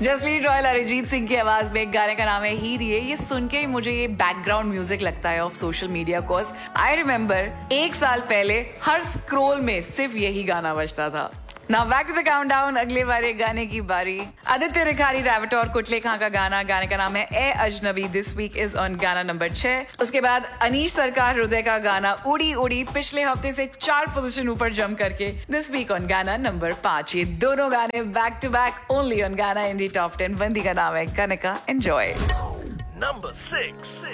Jasleen royal Arijit Singh की आवाज में एक गाने का नाम है हीर। ये सुन के ही मुझे ये बैकग्राउंड म्यूजिक लगता है of social media. Cause I remember 1 साल पहले हर स्क्रोल में सिर्फ यही गाना बजता था। Now back to the countdown, अगले बार एक गाने की बारी। आदित्य रिखारी रैवट और कुटले खां का गाने का नाम है ए अजनबी। दिस वीक इज ऑन गाना नंबर 6। उसके बाद अनीश सरकार हृदय का गाना उड़ी उड़ी पिछले हफ्ते से 4 पोजीशन ऊपर जंप करके दिस वीक ऑन गाना नंबर 5। ये दोनों गाने back to back only on गाना इंडी टॉप 10। बंदी का नाम है कनिका। एंजॉय। Number 6.